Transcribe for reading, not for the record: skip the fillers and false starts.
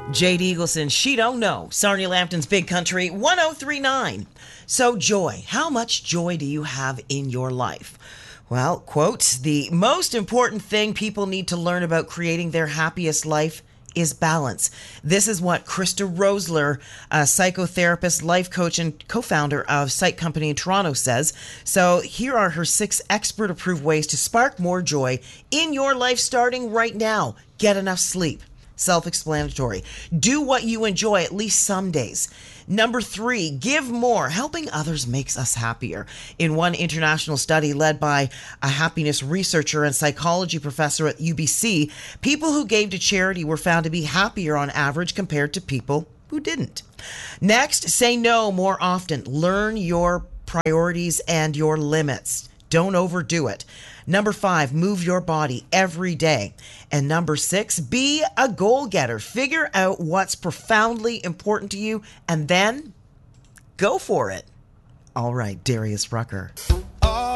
Jade Eagleson, She Don't Know. Sarnia Lambton's Big Country 1039. So, joy. How much joy do you have in your life? Well, quote, the most important thing people need to learn about creating their happiest life is balance. This is what Krista Rosler, a psychotherapist, life coach, and co-founder of Psych Company in Toronto says. So here are her 6 expert-approved ways to spark more joy in your life starting right now. Get enough sleep. Self-explanatory. Do what you enjoy at least some days. Number 3, give more. Helping others makes us happier. In one international study led by a happiness researcher and psychology professor at UBC, people who gave to charity were found to be happier on average compared to people who didn't. Next, say no more often. Learn your priorities and your limits. Don't overdo it. Number 5, move your body every day. And number 6, be a goal getter. Figure out what's profoundly important to you and then go for it. All right, Darius Rucker.